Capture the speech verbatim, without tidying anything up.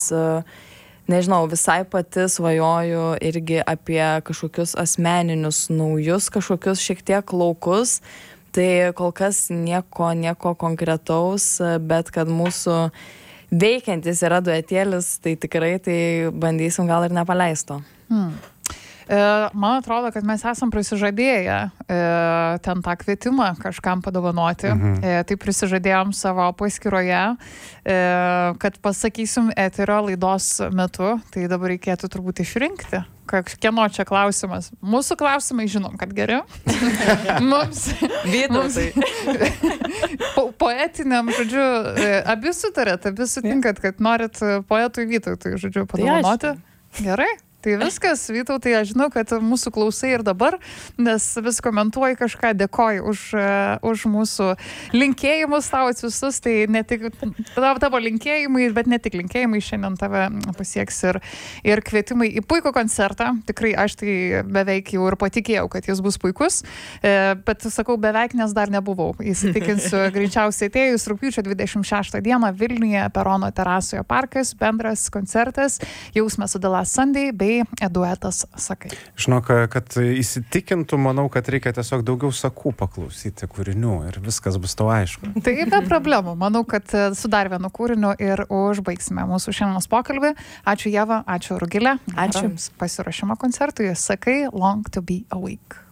nežinau, visai pati svajoju irgi apie kažkokius asmeninius naujus, kažkokius šiek tiek laukus. Tai kol kas nieko, nieko konkretaus, bet kad mūsų veikiantis yra duetėlis, tai tikrai tai bandysim gal ir nepaleisto. Hmm. Man atrodo, kad mes esam prisižadėję ten tą kvietimą kažkam padovanoti. Mhm. Tai prisižadėjom savo paskyroje, kad pasakysim eterio laidos metu. Tai dabar reikėtų turbūt išrinkti. Kieno čia klausimas? Mūsų klausimai žinom, kad geri. Mums, Vytautai. po, poetiniam, žodžiu, abi sutarėt, abi sutinkat, kad norit poetui Vytautui, žodžiu, padovanoti. Gerai. Tai viskas, Vytautai, aš žinau, kad mūsų klausai ir dabar, nes vis komentuoji kažką, dėkoju už, už mūsų linkėjimus tavo atsiųstus, tai ne tik tavo, tavo linkėjimai, bet ne tik linkėjimai, šiandien tave pasieks ir, ir kvietimai į puikų koncertą. Tikrai aš tai beveik jau ir patikėjau, kad jis bus puikus, bet sakau beveik, nes dar nebuvau. Įsitikinsiu greičiausiai atėjus rugpjūčio dvidešimt šeštą dieną Vilniuje, Perono terasoje parkas, bendras koncertas, Jausmė su The Last Sunday bei duetas Sakai. Žinok, kad įsitikintų, manau, kad reikia tiesiog daugiau sakų paklausyti kūrinių ir viskas bus tau aišku. Tai be problemų. Manau, kad su dar vienu kūriniu ir užbaigsime mūsų šiandienos pokalbį. Ačiū Ieva, ačiū Rugilė. Ačiū. Pasiruošimo koncertui Sakai Long to be Awake.